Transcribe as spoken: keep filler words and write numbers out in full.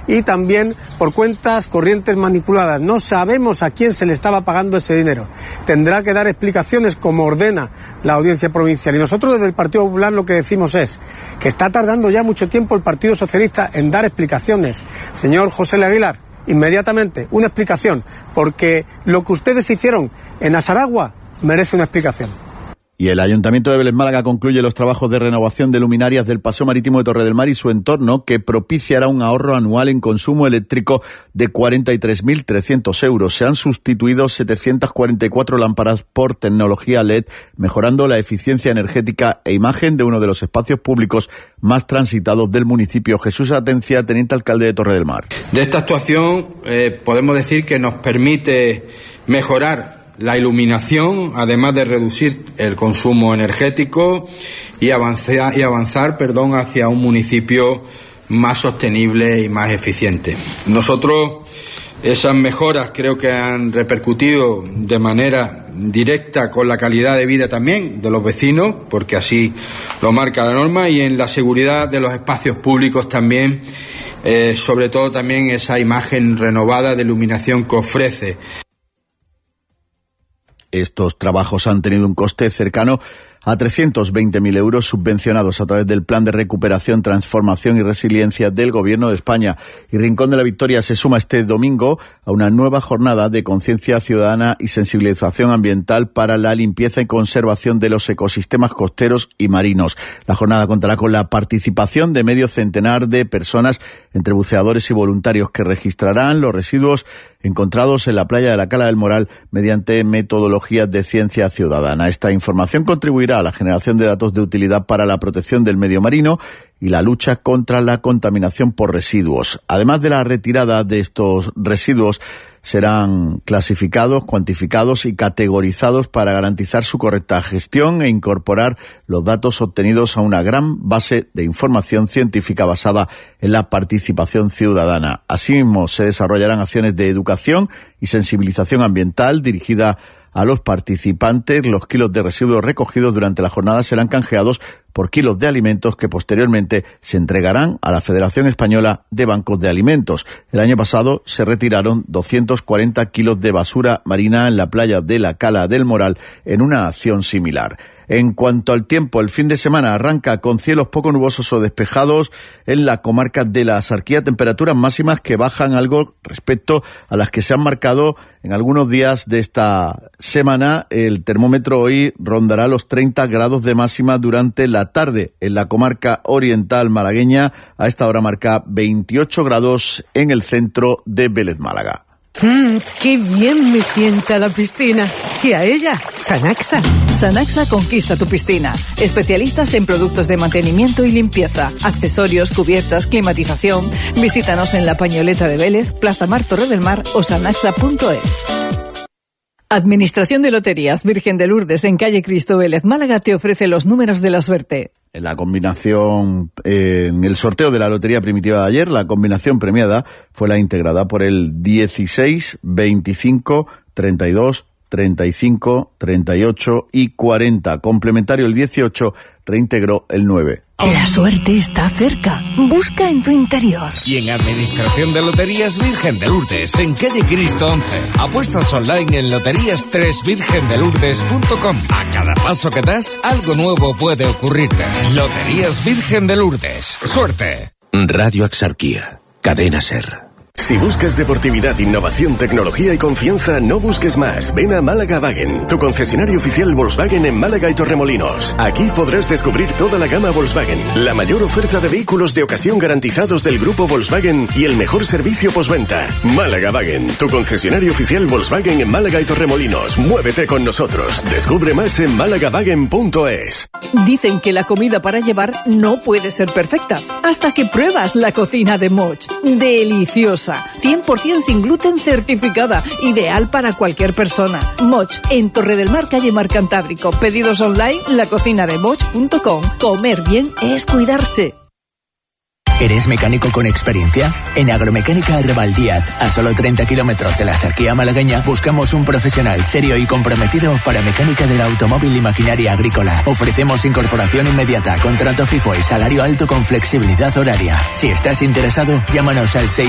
y también por cuentas corrientes manipuladas. No sabemos a quién se le estaba pagando ese dinero. Tendrá que dar explicaciones como ordena la Audiencia Provincial. Y nosotros desde el Partido Popular lo que decimos es que está tardando ya mucho tiempo el Partido Socialista en dar explicaciones. Señor José L. Aguilar, inmediatamente una explicación, porque lo que ustedes hicieron en Asaragua merece una explicación. Y el Ayuntamiento de Vélez Málaga concluye los trabajos de renovación de luminarias del Paseo Marítimo de Torre del Mar y su entorno, que propiciará un ahorro anual en consumo eléctrico de cuarenta y tres mil trescientos euros. Se han sustituido setecientas cuarenta y cuatro lámparas por tecnología L E D, mejorando la eficiencia energética e imagen de uno de los espacios públicos más transitados del municipio. Jesús Atencia, teniente alcalde de Torre del Mar. De esta actuación eh, podemos decir que nos permite mejorar la iluminación, además de reducir el consumo energético y avanzar, y avanzar perdón, hacia un municipio más sostenible y más eficiente. Nosotros, esas mejoras creo que han repercutido de manera directa con la calidad de vida también de los vecinos, porque así lo marca la norma, y en la seguridad de los espacios públicos también, eh, sobre todo también esa imagen renovada de iluminación que ofrece. Estos trabajos han tenido un coste cercano a trescientos veinte mil euros subvencionados a través del Plan de Recuperación, Transformación y Resiliencia del Gobierno de España. Y Rincón de la Victoria se suma este domingo a una nueva jornada de conciencia ciudadana y sensibilización ambiental para la limpieza y conservación de los ecosistemas costeros y marinos. La jornada contará con la participación de medio centenar de personas, entre buceadores y voluntarios, que registrarán los residuos encontrados en la playa de la Cala del Moral mediante metodologías de ciencia ciudadana. Esta información contribuirá a la generación de datos de utilidad para la protección del medio marino y la lucha contra la contaminación por residuos. Además de la retirada de estos residuos, serán clasificados, cuantificados y categorizados para garantizar su correcta gestión e incorporar los datos obtenidos a una gran base de información científica basada en la participación ciudadana. Asimismo, se desarrollarán acciones de educación y sensibilización ambiental dirigida a los participantes. Los kilos de residuos recogidos durante la jornada serán canjeados por kilos de alimentos que posteriormente se entregarán a la Federación Española de Bancos de Alimentos. El año pasado se retiraron doscientos cuarenta kilos de basura marina en la playa de la Cala del Moral en una acción similar. En cuanto al tiempo, el fin de semana arranca con cielos poco nubosos o despejados en la comarca de la Axarquía, temperaturas máximas que bajan algo respecto a las que se han marcado en algunos días de esta semana. El termómetro hoy rondará los treinta grados de máxima durante la tarde. En la comarca oriental malagueña, a esta hora marca veintiocho grados en el centro de Vélez Málaga. Mmm, qué bien me sienta la piscina. Y a ella, Sanaxa. Sanaxa conquista tu piscina. Especialistas en productos de mantenimiento y limpieza, accesorios, cubiertas, climatización. Visítanos en La Pañoleta de Vélez, Plaza Mar, Torre del Mar o sanaxa punto es. Administración de Loterías Virgen de Lourdes en calle Cristo Vélez Málaga te ofrece los números de la suerte. En la combinación, eh, en el sorteo de la Lotería Primitiva de ayer, la combinación premiada fue la integrada por el dieciséis, veinticinco, treinta y dos, treinta y cinco, treinta y ocho y cuarenta. Complementario el dieciocho, reintegró el nueve. La suerte está cerca. Busca en tu interior. Y en Administración de Loterías Virgen de Lourdes, en calle Cristo once. Apuestas online en loterías tres virgen de lourdes punto com. A cada paso que das, algo nuevo puede ocurrirte. Loterías Virgen de Lourdes. ¡Suerte! Radio Axarquía. Cadena SER. Si buscas deportividad, innovación, tecnología y confianza, no busques más. Ven a Málaga Wagen, tu concesionario oficial Volkswagen en Málaga y Torremolinos. Aquí podrás descubrir toda la gama Volkswagen, la mayor oferta de vehículos de ocasión garantizados del grupo Volkswagen y el mejor servicio postventa. Málaga Wagen, tu concesionario oficial Volkswagen en Málaga y Torremolinos. Muévete con nosotros. Descubre más en málaga wagen punto es. Dicen que la comida para llevar no puede ser perfecta hasta que pruebas la cocina de Moch. Deliciosa. cien por ciento sin gluten certificada, ideal para cualquier persona. Moch, en Torre del Mar, calle Mar Cantábrico. Pedidos online, la cocina de moch punto com. Comer bien es cuidarse. ¿Eres mecánico con experiencia? En Agromecánica Rebaldíaz, a solo treinta kilómetros de la Axarquía malagueña, buscamos un profesional serio y comprometido para mecánica del automóvil y maquinaria agrícola. Ofrecemos incorporación inmediata, contrato fijo y salario alto con flexibilidad horaria. Si estás interesado, llámanos al seis